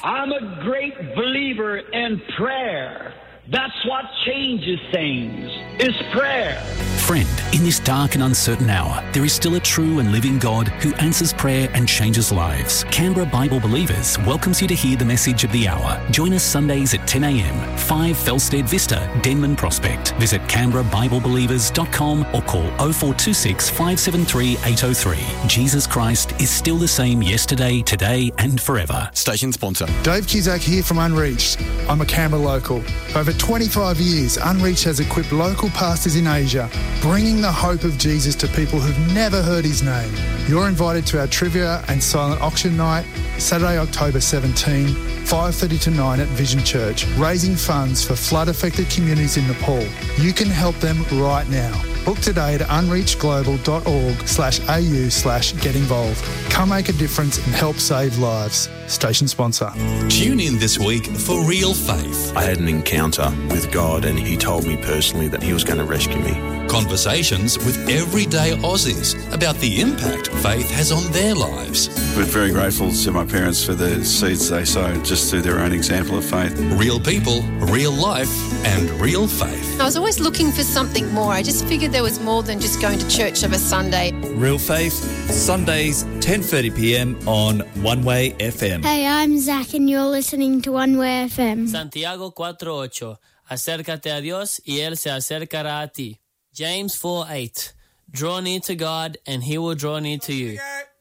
I'm a great believer in prayer. That's what changes things, is prayer. Friend, in this dark and uncertain hour, there is still a true and living God who answers prayer and changes lives. Canberra Bible Believers welcomes you to hear the message of the hour. Join us Sundays at 10 a.m, 5 Felstead Vista, Denman Prospect. Visit canberrabiblebelievers.com or call 0426 573 803. Jesus Christ is still the same yesterday, today and forever. Station sponsor. Dave Cusack here from Unreached. I'm a Canberra local. For over 25 years, Unreached has equipped local pastors in Asia, bringing the hope of Jesus to people who've never heard his name. You're invited to our trivia and silent auction night, Saturday, October 17, 5:30 to 9 at Vision Church, raising funds for flood-affected communities in Nepal. You can help them right now. Book today at unreachglobal.org/au/get involved. Come make a difference and help save lives. Station sponsor. Tune in this week for Real Faith. I had an encounter with God and he told me personally that he was going to rescue me. Conversations with everyday Aussies about the impact faith has on their lives. We're very grateful to my parents for the seeds they sowed just through their own example of faith. Real people, real life and real faith. I was always looking for something more. I just figured there was more than just going to church of a Sunday. Real Faith, Sundays, 10:30 p.m. on One Way FM. Hey, I'm Zach and you're listening to One Way FM. Santiago 4:8. Acércate a Dios y Él se acercará a ti. James 4:8. Draw near to God and He will draw near to you.